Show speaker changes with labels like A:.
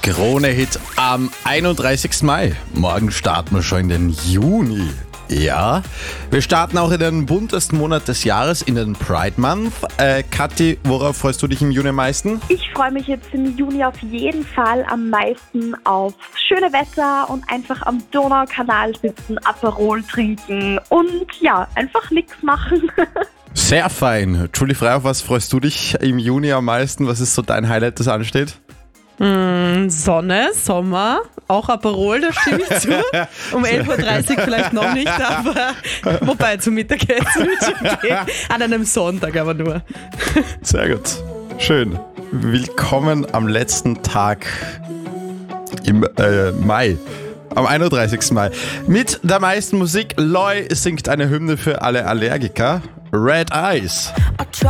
A: Krone-Hit am 31. Mai. Morgen starten wir schon in den Juni. Ja, wir starten auch in den buntesten Monat des Jahres, in den Pride Month. Kathi, worauf freust du dich im Juni am meisten?
B: Ich freue mich jetzt im Juni auf jeden Fall am meisten auf schöne Wetter und einfach am Donaukanal sitzen, Aperol trinken und ja, einfach nichts machen.
A: Sehr fein. Julie Frey, auf was freust du dich im Juni am meisten? Was ist so dein Highlight, das ansteht?
C: Sonne, Sommer, auch Aperol, da stimme ich zu. Um 11.30 Uhr vielleicht noch nicht, aber wobei zum Mittagessen wird schon okay. An einem Sonntag aber nur.
A: Sehr gut. Schön. Willkommen am letzten Tag im Mai. Am 31. Mai. Mit der meisten Musik. Loi singt eine Hymne für alle Allergiker. Red Eyes.